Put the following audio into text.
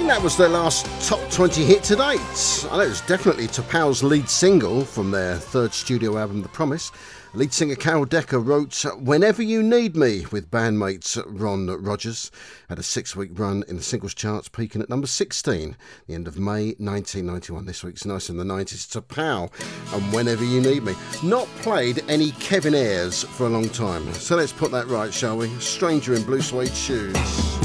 That was their last top 20 hit to date. I know it was definitely T'Pau's lead single from their third studio album, The Promise. Lead singer Carol Decker wrote Whenever You Need Me with bandmates Ron Rogers. Had a 6-week run in the singles charts, peaking at number 16, the end of May 1991. This week's Nice in the 90s, T'Pau and Whenever You Need Me. Not played any Kevin Ayers for a long time. So let's put that right, shall we? Stranger in Blue Suede Shoes.